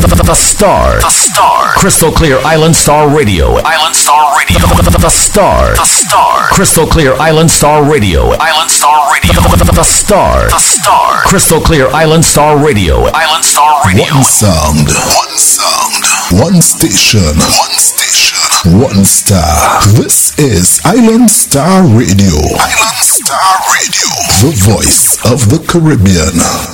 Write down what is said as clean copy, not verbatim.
The Star. The Star. Crystal Clear Island Star Radio. Island Star Radio. The Star. The Star. Crystal Clear Island Star Radio. Island Star Radio. The Star. The Star. Crystal Clear Island Star Radio. Island Star Radio. One sound. One sound. One station. One station. One star. This is Island Star Radio. Island Star Radio. The voice of the Caribbean.